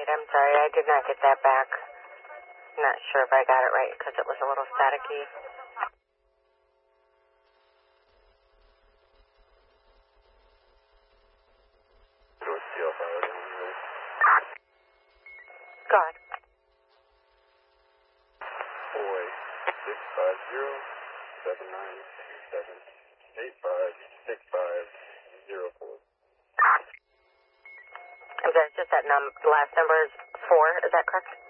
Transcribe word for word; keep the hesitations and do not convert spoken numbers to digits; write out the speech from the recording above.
I'm sorry, I did not get that back. Not sure if I got it right because it was a little staticky. Go ahead. Boy, six five zero seven nine two seven eight five six five zero four. I'm sorry, it's just that num the last number is four, is that correct?